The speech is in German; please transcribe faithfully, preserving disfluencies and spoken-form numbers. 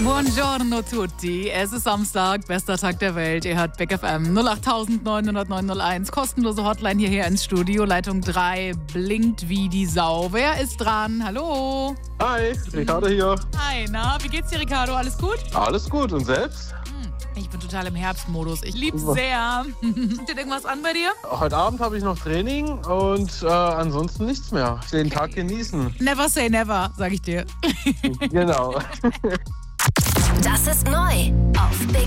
Buongiorno tutti. Es ist Samstag, bester Tag der Welt. Ihr hört Big F M null acht neun null null neun null eins. Kostenlose Hotline hierher ins Studio. Leitung drei blinkt wie die Sau. Wer ist dran? Hallo. Hi, Ricardo hier. Hi, na, wie geht's dir, Ricardo? Alles gut? Alles gut und selbst? Ich bin total im Herbstmodus. Ich lieb's sehr. Steht irgendwas an bei dir? Heute Abend habe ich noch Training und äh, ansonsten nichts mehr. Den Tag genießen. Never say never, sag ich dir. Genau. Das ist neu auf Big